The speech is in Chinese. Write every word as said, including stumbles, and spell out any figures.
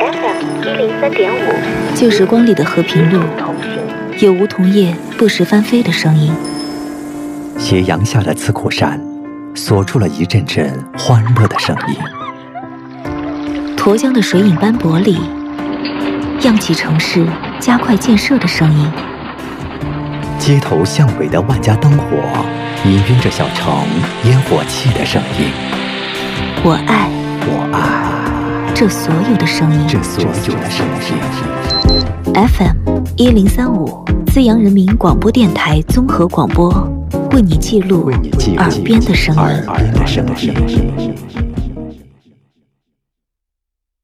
F M 一零三点五， 旧时光里的和平路，有梧桐叶不时翻飞的声音。 斜阳下的刺口山，锁住了一阵阵欢乐的声音。 沱江的水影斑驳里，漾起城市加快建设的声音。 街头巷尾的万家灯火，氤氲着小城烟火气的声音。 我爱， 我爱这所有的声音， 这所有的声音。 F M 一零三五，资阳人民广播电台综合广播，为你记录为你记录耳边的声音。 耳边的声音。